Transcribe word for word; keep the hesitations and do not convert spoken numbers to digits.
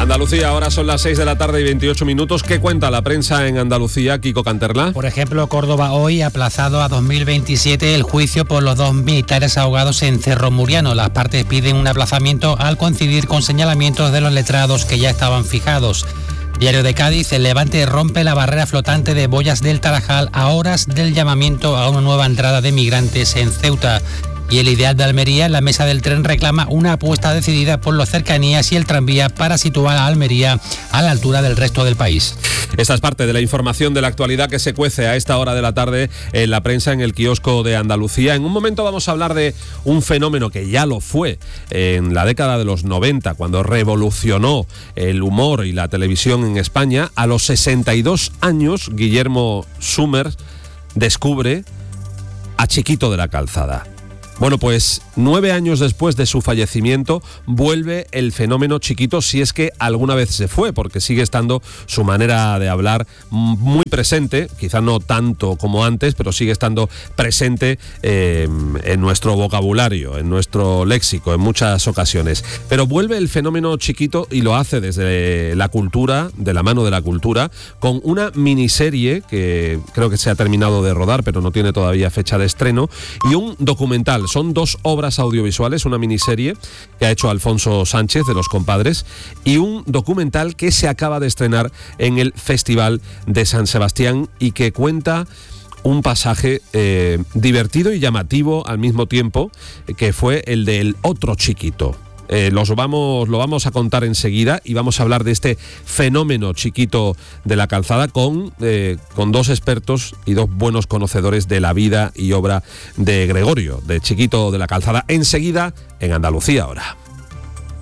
Andalucía, ahora son las seis de la tarde y veintiocho minutos. ¿Qué cuenta la prensa en Andalucía, Kiko Canterla? Por ejemplo, Córdoba hoy ha aplazado a dos mil veintisiete el juicio por los dos militares ahogados en Cerro Muriano. Las partes piden un aplazamiento al coincidir con señalamientos de los letrados que ya estaban fijados. Diario de Cádiz, el Levante rompe la barrera flotante de Boyas del Tarajal a horas del llamamiento a una nueva entrada de migrantes en Ceuta. Y el Ideal de Almería, en la mesa del tren, reclama una apuesta decidida por las cercanías y el tranvía para situar a Almería a la altura del resto del país. Esta es parte de la información de la actualidad que se cuece a esta hora de la tarde en la prensa, en el kiosco de Andalucía. En un momento vamos a hablar de un fenómeno que ya lo fue en la década de los noventa, cuando revolucionó el humor y la televisión en España. A los sesenta y dos años, Guillermo Summers descubre a Chiquito de la Calzada. Bueno, pues nueve años después de su fallecimiento vuelve el fenómeno Chiquito, si es que alguna vez se fue, porque sigue estando su manera de hablar muy presente, quizá no tanto como antes, pero sigue estando presente eh, en nuestro vocabulario, en nuestro léxico, en muchas ocasiones. Pero vuelve el fenómeno Chiquito y lo hace desde la cultura, de la mano de la cultura, con una miniserie que creo que se ha terminado de rodar, pero no tiene todavía fecha de estreno, y un documental. Son dos obras audiovisuales, una miniserie que ha hecho Alfonso Sánchez de Los Compadres y un documental que se acaba de estrenar en el Festival de San Sebastián y que cuenta un pasaje eh, divertido y llamativo al mismo tiempo, que fue el del otro Chiquito. Eh, los vamos, lo vamos a contar enseguida y vamos a hablar de este fenómeno Chiquito de la Calzada con, eh, con dos expertos y dos buenos conocedores de la vida y obra de Gregorio, de Chiquito de la Calzada, enseguida en Andalucía ahora.